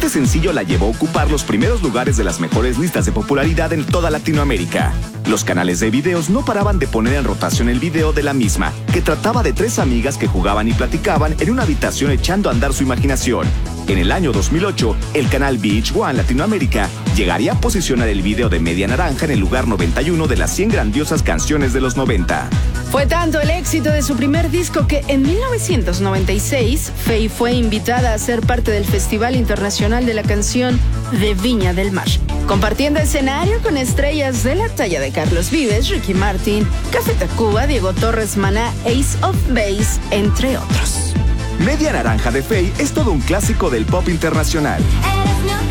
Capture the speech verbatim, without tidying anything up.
Este sencillo la llevó a ocupar los primeros lugares de las mejores listas de popularidad en toda Latinoamérica. Los canales de videos no paraban de poner en rotación el video de la misma, que trataba de tres amigas que jugaban y platicaban en una habitación echando a andar su imaginación. En el año dos mil ocho, el canal V H uno Latinoamérica llegaría a posicionar el video de Media Naranja en el lugar noventa y uno de las cien grandiosas canciones de los noventa. Fue tanto el éxito de su primer disco que en mil novecientos noventa y seis, Feid fue invitada a ser parte del Festival Internacional de la Canción de Viña del Mar, compartiendo escenario con estrellas de la talla de Carlos Vives, Ricky Martin, Café Tacuba, Diego Torres, Maná, Ace of Base, entre otros. Media Naranja de Feid es todo un clásico del pop internacional.